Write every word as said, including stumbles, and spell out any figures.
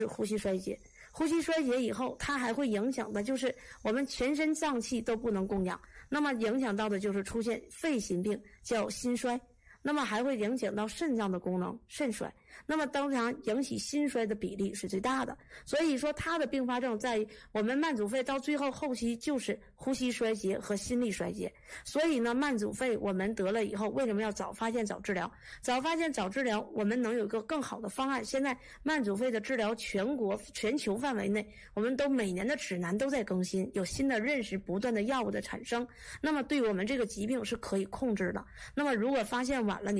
呼吸衰竭。呼吸衰竭以后，它还会影响的就是我们全身脏器都不能供氧，那么影响到的就是出现肺心病，叫心衰。那么还会影响到肾脏的功能，肾衰。那么当然引起心衰的比例是最大的。所以说它的并发症在于我们慢阻肺到最后后期就是呼吸衰竭和心力衰竭。所以呢，慢阻肺我们得了以后，为什么要早发现早治疗？早发现早治疗，我们能有一个更好的方案。现在慢阻肺的治疗全国全球范围内，我们都每年的指南都在更新，有新的认识不断的药物的产生，那么对我们这个疾病是可以控制的。那么如果发现晚了，你